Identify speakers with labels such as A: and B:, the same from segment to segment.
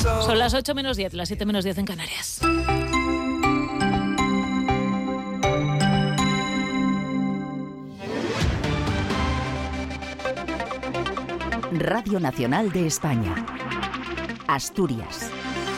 A: Son las 8 menos 10, las 7 menos 10 en Canarias.
B: Radio Nacional de España. Asturias.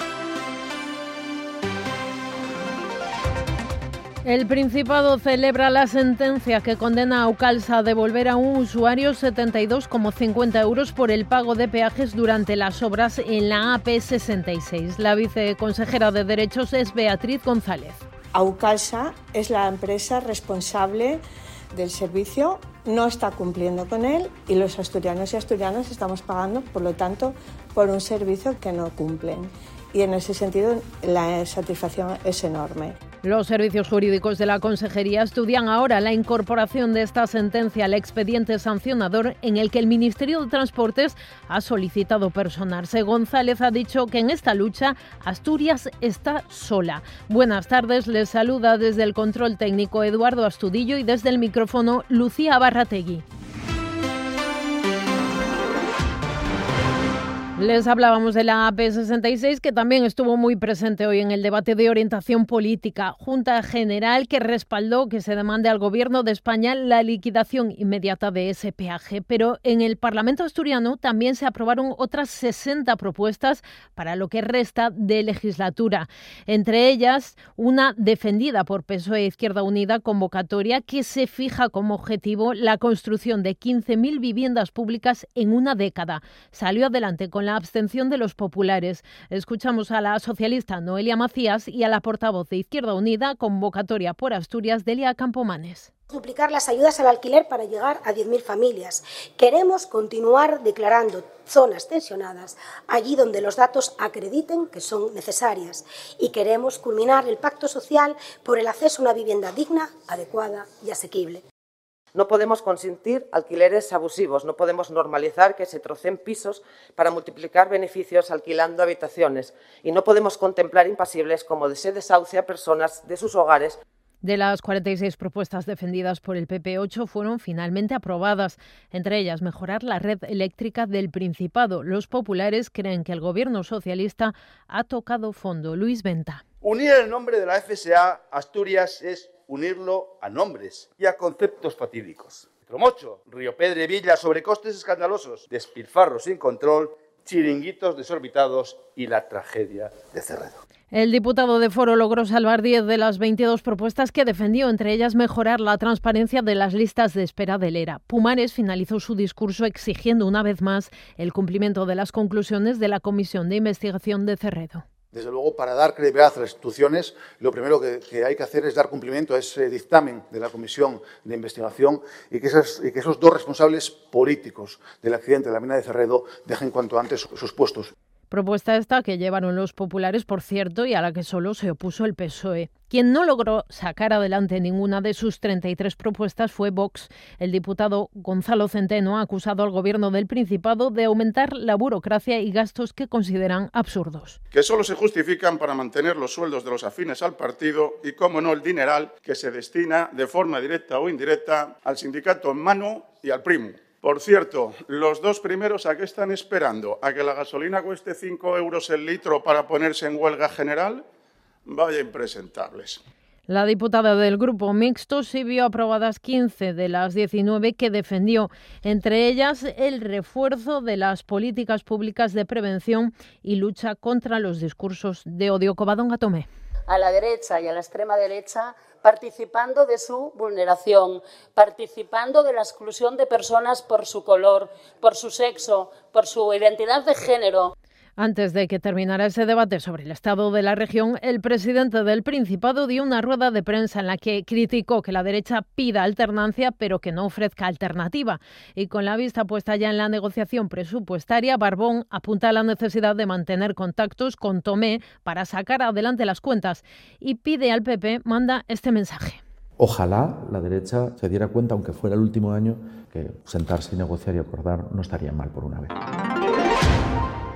C: El Principado celebra la sentencia que condena a Aucalsa a devolver a un usuario 72,50 euros por el pago de peajes durante las obras en la AP66. La viceconsejera de Derechos es Beatriz González.
D: Aucalsa es la empresa responsable del servicio, no está cumpliendo con él y los asturianos y asturianas estamos pagando, por lo tanto, por un servicio que no cumplen. Y en ese sentido la satisfacción es enorme.
C: Los servicios jurídicos de la Consejería estudian ahora la incorporación de esta sentencia al expediente sancionador en el que el Ministerio de Transportes ha solicitado personarse. González ha dicho que en esta lucha Asturias está sola. Buenas tardes, les saluda desde el control técnico Eduardo Astudillo y desde el micrófono Lucía Barrategui. Les hablábamos de la AP66, que también estuvo muy presente hoy en el debate de orientación política. Junta General que respaldó que se demande al Gobierno de España la liquidación inmediata de ese peaje. Pero en el Parlamento asturiano también se aprobaron otras 60 propuestas para lo que resta de legislatura. Entre ellas, una defendida por PSOE e Izquierda Unida, convocatoria que se fija como objetivo la construcción de 15.000 viviendas públicas en una década. Salió adelante con la abstención de los populares. Escuchamos a la socialista Noelia Macías y a la portavoz de Izquierda Unida, convocatoria por Asturias, Delia Campomanes.
E: Duplicar las ayudas al alquiler para llegar a 10.000 familias. Queremos continuar declarando zonas tensionadas allí donde los datos acrediten que son necesarias. Y queremos culminar el pacto social por el acceso a una vivienda digna, adecuada y asequible.
F: No podemos consentir alquileres abusivos, no podemos normalizar que se troceen pisos para multiplicar beneficios alquilando habitaciones y no podemos contemplar impasibles cómo se desahucia a personas de sus hogares.
C: De las 46 propuestas defendidas por el PP, 8 fueron finalmente aprobadas. Entre ellas, mejorar la red eléctrica del Principado. Los populares creen que el gobierno socialista ha tocado fondo. Luis Venta.
G: Unir el nombre de la FSA Asturias es unirlo a nombres y a conceptos fatídicos. Tromocho, Río Pedre, Villa, sobrecostes escandalosos, despilfarros sin control, chiringuitos desorbitados y la tragedia de Cerredo.
C: El diputado de Foro logró salvar 10 de las 22 propuestas que defendió, entre ellas mejorar la transparencia de las listas de espera del ERA. Pumares finalizó su discurso exigiendo una vez más el cumplimiento de las conclusiones de la Comisión de Investigación de Cerredo.
H: Desde luego, para dar credibilidad a las instituciones, lo primero que hay que hacer es dar cumplimiento a ese dictamen de la Comisión de Investigación y que esos dos responsables políticos del accidente de la mina de Cerredo dejen cuanto antes sus puestos.
C: Propuesta esta que llevaron los populares, por cierto, y a la que solo se opuso el PSOE. Quien no logró sacar adelante ninguna de sus 33 propuestas fue Vox. El diputado Gonzalo Centeno ha acusado al Gobierno del Principado de aumentar la burocracia y gastos que consideran absurdos.
I: Que solo se justifican para mantener los sueldos de los afines al partido y, como no, el dineral que se destina de forma directa o indirecta al sindicato en mano y al primo. Por cierto, los dos primeros, ¿a qué están esperando? ¿A que la gasolina cueste 5 euros el litro para ponerse en huelga general? Vaya impresentables.
C: La diputada del Grupo Mixto sí vio aprobadas 15 de las 19 que defendió, entre ellas el refuerzo de las políticas públicas de prevención y lucha contra los discursos de odio. Covadonga Tomé.
J: A la derecha y a la extrema derecha, participando de su vulneración, participando de la exclusión de personas por su color, por su sexo, por su identidad de género.
C: Antes de que terminara ese debate sobre el estado de la región, el presidente del Principado dio una rueda de prensa en la que criticó que la derecha pida alternancia, pero que no ofrezca alternativa. Y con la vista puesta ya en la negociación presupuestaria, Barbón apunta a la necesidad de mantener contactos con Tomé para sacar adelante las cuentas y pide al PP, manda este mensaje.
K: Ojalá la derecha se diera cuenta, aunque fuera el último año, que sentarse y negociar y acordar no estaría mal por una vez.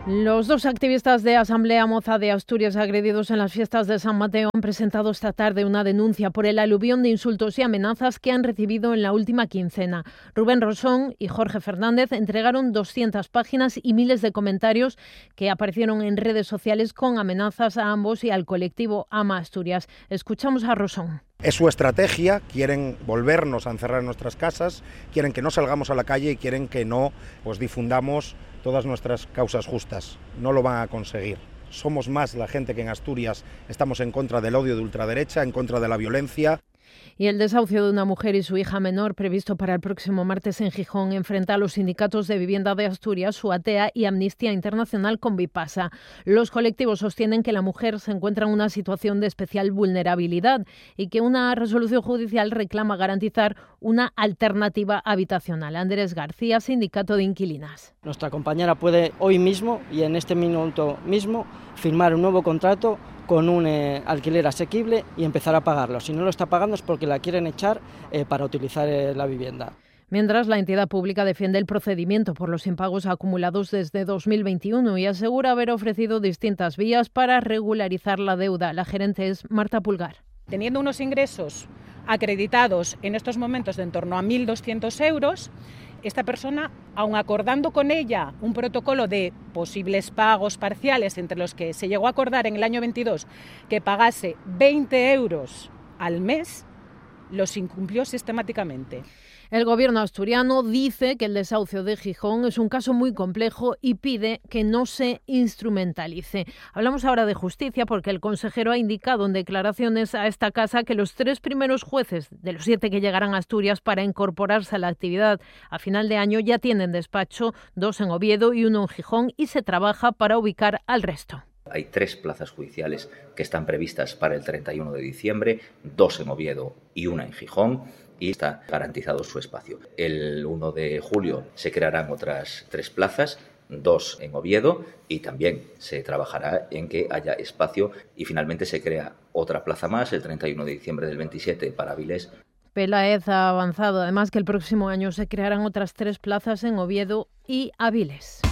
C: Los dos activistas de Asamblea Moza de Asturias agredidos en las fiestas de San Mateo han presentado esta tarde una denuncia por el aluvión de insultos y amenazas que han recibido en la última quincena. Rubén Rosón y Jorge Fernández entregaron 200 páginas y miles de comentarios que aparecieron en redes sociales con amenazas a ambos y al colectivo Ama Asturias. Escuchamos a Rosón.
L: Es su estrategia, quieren volvernos a encerrar en nuestras casas, quieren que no salgamos a la calle y quieren que no difundamos todas nuestras causas justas. No lo van a conseguir. Somos más la gente que en Asturias estamos en contra del odio de ultraderecha, en contra de la violencia.
C: Y el desahucio de una mujer y su hija menor previsto para el próximo martes en Gijón enfrenta a los sindicatos de vivienda de Asturias, Suatea y Amnistía Internacional con Vipasa. Los colectivos sostienen que la mujer se encuentra en una situación de especial vulnerabilidad y que una resolución judicial reclama garantizar una alternativa habitacional. Andrés García, Sindicato de Inquilinas.
M: Nuestra compañera puede hoy mismo y en este minuto mismo firmar un nuevo contrato con un alquiler asequible y empezar a pagarlo. Si no lo está pagando es porque la quieren echar para utilizar la vivienda.
C: Mientras, la entidad pública defiende el procedimiento por los impagos acumulados desde 2021 y asegura haber ofrecido distintas vías para regularizar la deuda. La gerente es Marta Pulgar.
N: Teniendo unos ingresos acreditados en estos momentos de en torno a 1.200 euros, esta persona, aun acordando con ella un protocolo de posibles pagos parciales entre los que se llegó a acordar en el año 22 que pagase 20 euros al mes, los incumplió sistemáticamente.
C: El gobierno asturiano dice que el desahucio de Gijón es un caso muy complejo y pide que no se instrumentalice. Hablamos ahora de justicia porque el consejero ha indicado en declaraciones a esta casa que los 3 primeros jueces de los 7 que llegarán a Asturias para incorporarse a la actividad a final de año ya tienen despacho, 2 en Oviedo y 1 en Gijón, y se trabaja para ubicar al resto.
O: Hay 3 plazas judiciales que están previstas para el 31 de diciembre, 2 en Oviedo y 1 en Gijón, y está garantizado su espacio. El 1 de julio se crearán otras 3 plazas, 2 en Oviedo, y también se trabajará en que haya espacio, y finalmente se crea otra plaza más el 31 de diciembre del 27 para Avilés.
C: Peláez ha avanzado además que el próximo año se crearán otras 3 plazas en Oviedo y Avilés.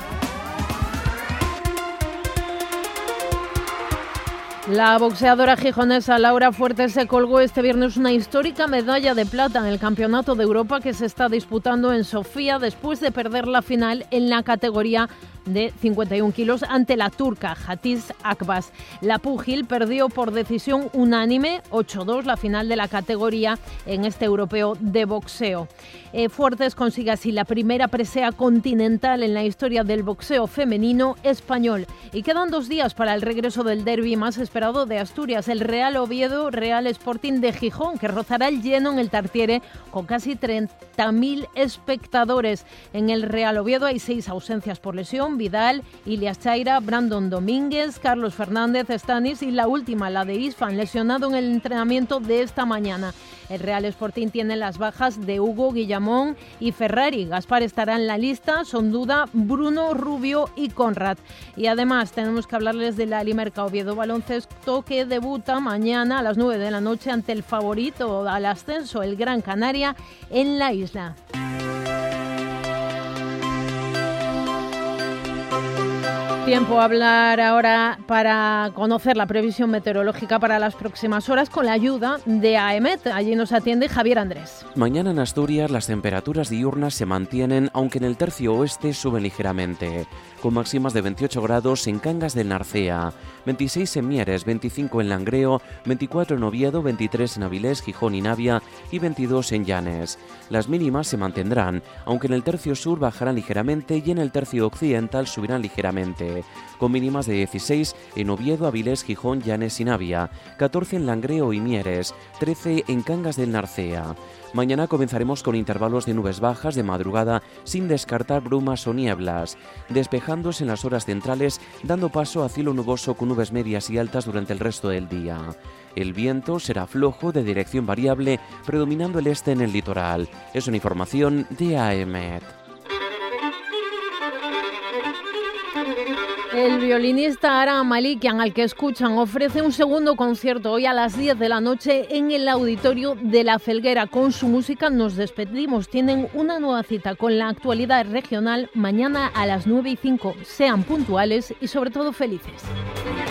C: La boxeadora gijonesa Laura Fuertes se colgó este viernes una histórica medalla de plata en el Campeonato de Europa que se está disputando en Sofía después de perder la final en la categoría de 51 kilos ante la turca Hatice Akbas. La púgil perdió por decisión unánime 8-2 la final de la categoría en este europeo de boxeo. Fuertes consigue así la primera presea continental en la historia del boxeo femenino español. Y quedan 2 días para el regreso del derbi más esperado de Asturias, el Real Oviedo Real Sporting de Gijón, que rozará el lleno en el Tartiere con casi 30.000 espectadores. En el Real Oviedo hay 6 ausencias por lesión: Vidal, Ilias Chaira, Brandon Domínguez, Carlos Fernández, Stanis y la última, la de Isfan, lesionado en el entrenamiento de esta mañana. El Real Sporting tiene las bajas de Hugo, Guillamón y Ferrari. Gaspar estará en la lista, son duda Bruno, Rubio y Conrad. Y además tenemos que hablarles de la Limerca Oviedo Baloncesto, que debuta mañana a las 9 de la noche ante el favorito al ascenso, el Gran Canaria, en la isla. Tiempo a hablar ahora para conocer la previsión meteorológica para las próximas horas con la ayuda de AEMET. Allí nos atiende Javier Andrés.
P: Mañana en Asturias las temperaturas diurnas se mantienen, aunque en el tercio oeste suben ligeramente, con máximas de 28 grados en Cangas del Narcea, 26 en Mieres, 25 en Langreo, 24 en Oviedo, 23 en Avilés, Gijón y Navia y 22 en Llanes. Las mínimas se mantendrán, aunque en el tercio sur bajarán ligeramente y en el tercio occidental subirán ligeramente, con mínimas de 16 en Oviedo, Avilés, Gijón, Llanes y Navia, 14 en Langreo y Mieres, 13 en Cangas del Narcea. Mañana comenzaremos con intervalos de nubes bajas de madrugada sin descartar brumas o nieblas, despejándose en las horas centrales, dando paso a cielo nuboso con nubes medias y altas durante el resto del día. El viento será flojo de dirección variable, predominando el este en el litoral. Es una información de AEMET.
C: El violinista Aram Malikian, al que escuchan, ofrece un segundo concierto hoy a las 10 de la noche en el Auditorio de La Felguera. Con su música nos despedimos. Tienen una nueva cita con la actualidad regional mañana a las 9:05. Sean puntuales y sobre todo felices.